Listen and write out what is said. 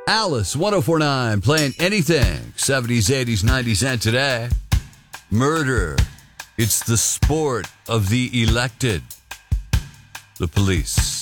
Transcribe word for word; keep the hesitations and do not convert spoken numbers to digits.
Alice, one oh four point nine, playing anything, seventies, eighties, nineties, and today. Murder. It's the sport of the elected. The Police.